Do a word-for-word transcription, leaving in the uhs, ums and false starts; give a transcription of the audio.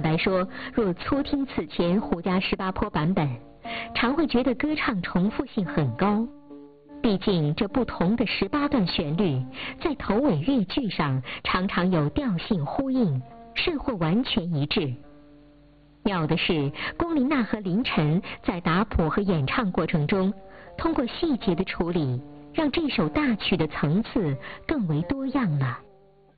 白说，若粗听此前胡家十八坡版本，常会觉得歌唱重复性很高。毕竟这不同的十八段旋律，在头尾乐句上常常有调性呼应，甚或完全一致。妙的是，龚琳娜和林晨在打谱和演唱过程中，通过细节的处理，让这首大曲的层次更为多样了。